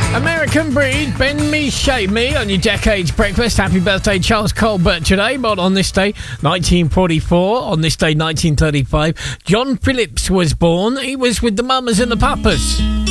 American Breed, Bend Me, Shape Me on your Decades Breakfast. Happy birthday, Charles Colbert, today. But on this day, 1944, on this day, 1935, John Phillips was born. He was with the Mamas and the Papas.